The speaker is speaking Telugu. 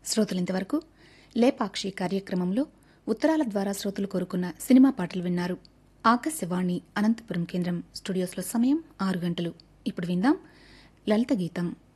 శ్రోతలింతవరకు లేపాక్షి కార్యక్రమంలో ఉత్తరాల ద్వారా శ్రోతలు కోరుకున్న సినిమా పాటలు విన్నారు. ఆకాశవాణి అనంతపురం కేంద్రం స్టూడియోస్లో సమయం 6 గంటలు. ఇప్పుడు విందాం లలిత గీతం.